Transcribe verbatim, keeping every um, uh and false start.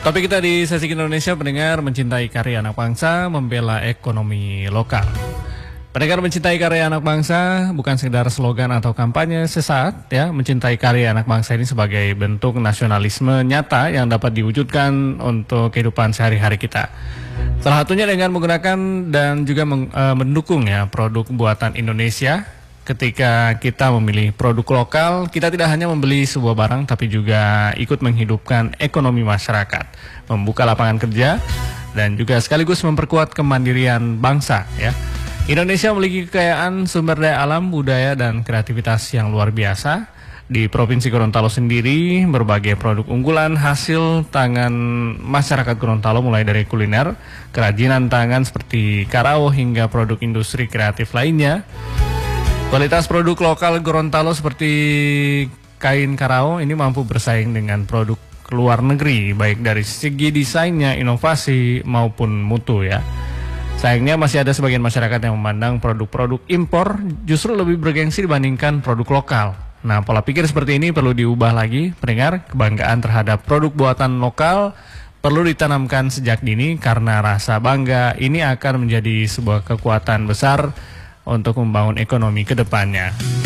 Topik kita di Sesi Indonesia, pendengar mencintai karya anak bangsa, membela ekonomi lokal. Pendengar mencintai karya anak bangsa bukan sekedar slogan atau kampanye sesaat, ya. Mencintai karya anak bangsa ini sebagai bentuk nasionalisme nyata yang dapat diwujudkan untuk kehidupan sehari-hari kita. Salah satunya dengan menggunakan dan juga meng, e, mendukung ya produk buatan Indonesia. Ketika kita memilih produk lokal, kita tidak hanya membeli sebuah barang, tapi juga ikut menghidupkan ekonomi masyarakat, membuka lapangan kerja, dan juga sekaligus memperkuat kemandirian bangsa. Ya, Indonesia memiliki kekayaan sumber daya alam, budaya, dan kreativitas yang luar biasa. Di Provinsi Gorontalo sendiri, berbagai produk unggulan hasil tangan masyarakat Gorontalo, mulai dari kuliner, kerajinan tangan seperti karao, hingga produk industri kreatif lainnya. Kualitas produk lokal Gorontalo seperti kain karao ini mampu bersaing dengan produk luar negeri, baik dari segi desainnya, inovasi, maupun mutu ya. Sayangnya masih ada sebagian masyarakat yang memandang produk-produk impor justru lebih bergengsi dibandingkan produk lokal. Nah, pola pikir seperti ini perlu diubah lagi, pendengar. Kebanggaan terhadap produk buatan lokal perlu ditanamkan sejak dini, karena rasa bangga ini akan menjadi sebuah kekuatan besar untuk membangun ekonomi ke depannya.